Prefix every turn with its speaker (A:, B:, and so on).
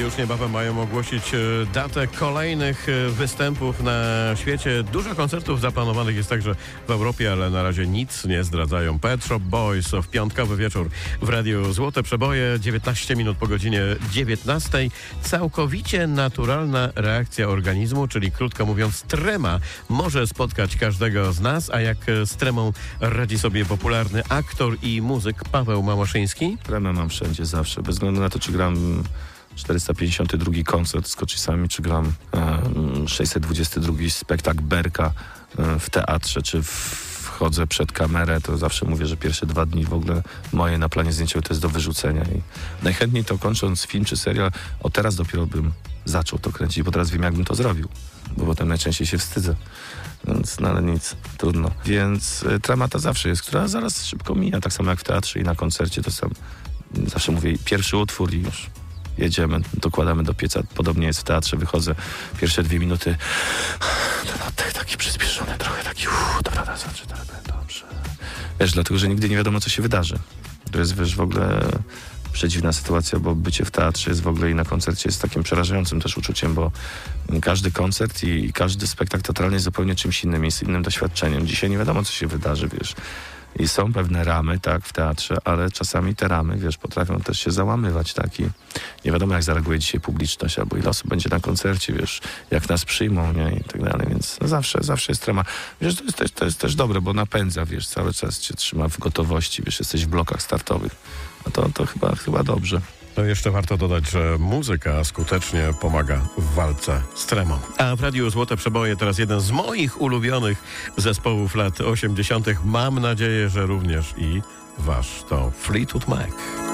A: Już niebawem mają ogłosić datę kolejnych występów na świecie. Dużo koncertów zaplanowanych jest także w Europie, ale na razie nic nie zdradzają. Pet Shop Boys w piątkowy wieczór w Radiu Złote Przeboje, 19 minut po godzinie 19. Całkowicie naturalna reakcja organizmu, czyli krótko mówiąc trema, może spotkać każdego z nas. A jak z tremą radzi sobie popularny aktor i muzyk Paweł Małaszyński?
B: Tremę mam wszędzie, zawsze, bez względu na to, czy gram 452 koncert z Koczysami, czy gram 622 spektakl Berka w teatrze, czy wchodzę przed kamerę, to zawsze mówię, że pierwsze 2 dni w ogóle moje na planie zdjęciowym to jest do wyrzucenia. I najchętniej to kończąc film czy serial, teraz dopiero bym zaczął to kręcić, bo teraz wiem, jakbym to zrobił, bo potem najczęściej się wstydzę. Więc, no ale nic, trudno. Więc trema ta zawsze jest, która zaraz szybko mija, tak samo jak w teatrze i na koncercie, to sam zawsze mówię, pierwszy utwór i już jedziemy, dokładamy do pieca. Podobnie jest w teatrze, wychodzę, pierwsze 2 minuty, ten oddech taki przyspieszony, trochę taki, dobra, dobrze. Wiesz, dlatego, że nigdy nie wiadomo, co się wydarzy. To jest, wiesz, w ogóle przedziwna sytuacja, bo bycie w teatrze jest w ogóle i na koncercie jest takim przerażającym też uczuciem, bo każdy koncert i każdy spektakl teatralny jest zupełnie czymś innym, jest innym doświadczeniem. Dzisiaj nie wiadomo, co się wydarzy, wiesz. I są pewne ramy, tak, w teatrze, ale czasami te ramy, wiesz, potrafią też się załamywać, tak, i nie wiadomo, jak zareaguje dzisiaj publiczność, albo ile osób będzie na koncercie, wiesz, jak nas przyjmą, nie, i tak dalej, więc no zawsze jest trema. Wiesz, to jest też dobre, bo napędza, wiesz, cały czas cię trzyma w gotowości, wiesz, jesteś w blokach startowych, no to chyba dobrze.
A: To jeszcze warto dodać, że muzyka skutecznie pomaga w walce z tremą. A w Radiu Złote Przeboje teraz jeden z moich ulubionych zespołów lat 80. Mam nadzieję, że również i wasz. To Fleetwood Mac.